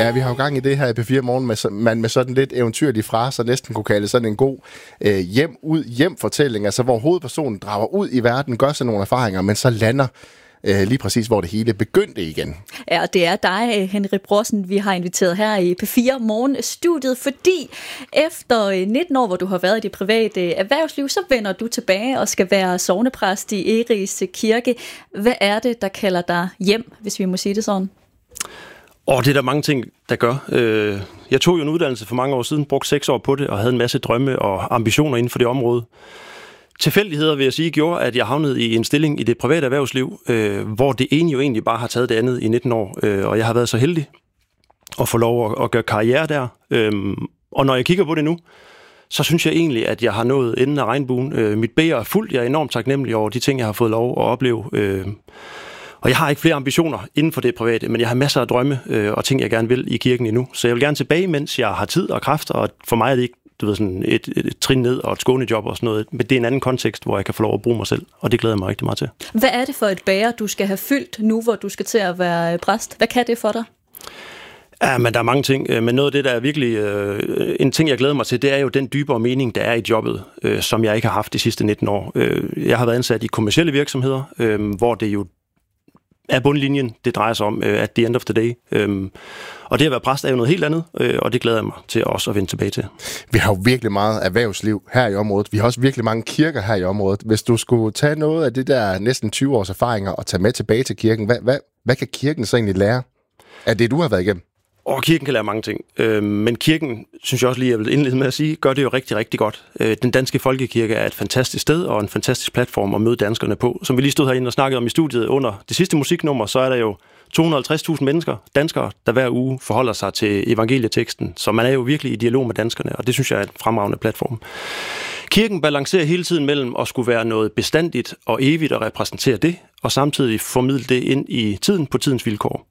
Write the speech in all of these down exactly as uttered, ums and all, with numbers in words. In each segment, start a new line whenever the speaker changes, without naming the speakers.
Ja, vi har jo gang i det her i P fire Morgen, med, man med sådan lidt eventyrlige fraser næsten kunne kalde sådan en god øh, hjem-ud-hjem-fortælling, altså hvor hovedpersonen drager ud i verden, gør sig nogle erfaringer, men så lander øh, lige præcis, hvor det hele begyndte igen.
Ja, og det er dig, Henrik Brossen, vi har inviteret her i P fire Morgen-studiet, fordi efter nitten år, hvor du har været i det private erhvervsliv, så vender du tilbage og skal være sognepræst i Egeris Kirke. Hvad er det, der kalder dig hjem, hvis vi må sige det sådan?
Og det er der mange ting, der gør. Jeg tog jo en uddannelse for mange år siden, brugte seks år på det, og havde en masse drømme og ambitioner inden for det område. Tilfældigheder, vil jeg sige, gjorde, at jeg havnede i en stilling i det private erhvervsliv, hvor det ene jo egentlig bare har taget det andet i nitten år, og jeg har været så heldig at få lov at gøre karriere der. Og når jeg kigger på det nu, så synes jeg egentlig, at jeg har nået enden af regnbuen. Mit bæger er fuldt, jeg er enormt taknemmelig over de ting, jeg har fået lov at opleve. Og jeg har ikke flere ambitioner inden for det private, men jeg har masser af drømme øh, og ting, jeg gerne vil i kirken endnu. Så jeg vil gerne tilbage, mens jeg har tid og kræfter, og for mig er det ikke du ved, sådan et, et, et trin ned og et skånejob og sådan noget, men det er en anden kontekst, hvor jeg kan få lov at bruge mig selv, og det glæder jeg mig rigtig meget til.
Hvad er det for et bæger, du skal have fyldt nu, hvor du skal til at være præst? Hvad kan det for dig?
Ja, men der er mange ting, men noget af det, der er virkelig øh, en ting, jeg glæder mig til, det er jo den dybere mening, der er i jobbet, øh, som jeg ikke har haft de sidste nitten år. Øh, jeg har været ansat i kommercielle virksomheder, øh, hvor det jo er bundlinjen, det drejer sig om at the end of the day. Øhm, og det at være præst er jo noget helt andet, øh, og det glæder jeg mig til også at vende tilbage til.
Vi har jo virkelig meget erhvervsliv her i området. Vi har også virkelig mange kirker her i området. Hvis du skulle tage noget af det der næsten tyve års erfaringer og tage med tilbage til kirken, hvad, hvad, hvad kan kirken så egentlig lære af det, du har været igennem?
Og kirken kan lære mange ting, øh, men kirken, synes jeg også lige, jeg vil indlede med at sige, gør det jo rigtig, rigtig godt. Øh, den danske folkekirke er et fantastisk sted og en fantastisk platform at møde danskerne på. Som vi lige stod herinde og snakkede om i studiet under det sidste musiknummer, så er der jo to hundrede og halvtreds tusind mennesker, danskere, der hver uge forholder sig til evangelieteksten. Så man er jo virkelig i dialog med danskerne, og det synes jeg er en fremragende platform. Kirken balancerer hele tiden mellem at skulle være noget bestandigt og evigt og repræsentere det, og samtidig formidle det ind i tiden på tidens vilkår.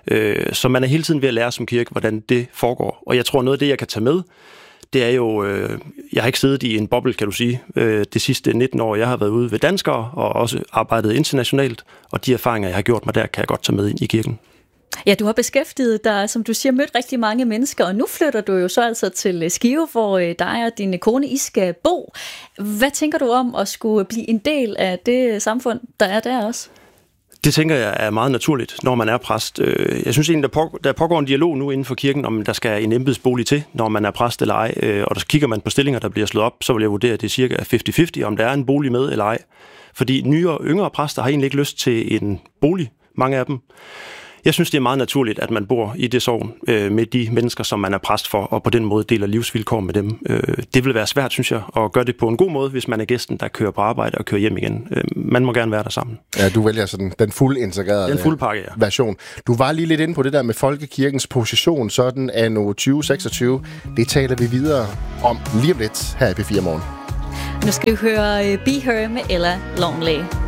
Så man er hele tiden ved at lære som kirke, hvordan det foregår. Og jeg tror, noget af det, jeg kan tage med, det er jo, øh, jeg har ikke siddet i en boble, kan du sige, øh, de sidste nitten år. Jeg har været ude ved danskere og også arbejdet internationalt, og de erfaringer, jeg har gjort mig der, kan jeg godt tage med ind i kirken.
Ja, du har beskæftiget dig, som du siger, mødt rigtig mange mennesker, og nu flytter du jo så altså til Skive, hvor dig og din kone, I skal bo. Hvad tænker du om at skulle blive en del af det samfund, der er der også?
Det tænker jeg er meget naturligt, når man er præst. Jeg synes egentlig, der pågår en dialog nu inden for kirken, om der skal en embedsbolig til, når man er præst eller ej. Og der kigger man på stillinger, der bliver slået op, så vil jeg vurdere, at det er cirka halvtreds halvtreds, om der er en bolig med eller ej. Fordi nye og yngre præster har egentlig ikke lyst til en bolig, mange af dem. Jeg synes, det er meget naturligt, at man bor i det sogn øh, med de mennesker, som man er præst for, og på den måde deler livsvilkår med dem. Øh, det vil være svært, synes jeg, at gøre det på en god måde, hvis man er gæsten, der kører på arbejde og kører hjem igen. Øh, man må gerne være der sammen.
Ja, du vælger sådan den fuldt integrerede
den fuld pakke, ja.
version. Du var lige lidt inde på det der med folkekirkens position, sådan anno tyve seksogtyve. Det taler vi videre om lige om lidt her i P fire Morgen.
Nu skal vi høre Be Her med Ella Longley.